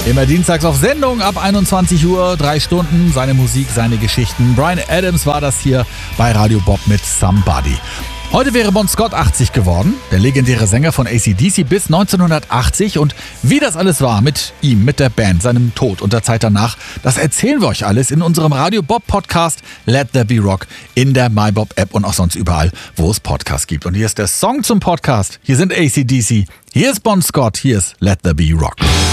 Immer dienstags auf Sendung ab 21 Uhr, 3 Stunden, seine Musik, seine Geschichten. Bryan Adams war das hier bei Radio Bob mit Somebody. Heute wäre Bon Scott 80 geworden, der legendäre Sänger von AC/DC bis 1980. Und wie das alles war mit ihm, mit der Band, seinem Tod und der Zeit danach, das erzählen wir euch alles in unserem Radio Bob Podcast Let There Be Rock in der MyBob App und auch sonst überall, wo es Podcasts gibt. Und hier ist der Song zum Podcast. Hier sind AC/DC, hier ist Bon Scott, hier ist Let There Be Rock.